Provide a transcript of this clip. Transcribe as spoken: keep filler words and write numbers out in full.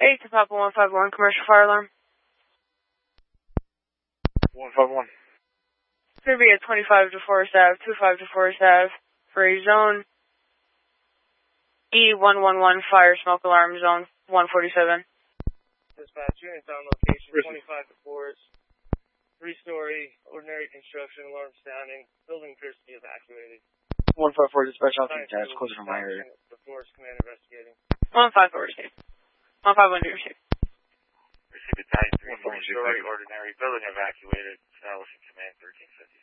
eight to Papa one five one, commercial fire alarm. one five one. It's going to be at twenty-five DeForest Ave, twenty-five DeForest Ave, for a zone E one one one fire smoke alarm, zone one forty-seven. Dispatch, units on location, twenty-five DeForest, three-story, ordinary construction, alarm sounding, building appears to be evacuated. one five four dispatch, I'll take that. It's closer to my area. DeForest command investigating. one five four receive. one five one do receive. Receive a type three, four-story, ordinary, building evacuated, establishing command thirteen fifty.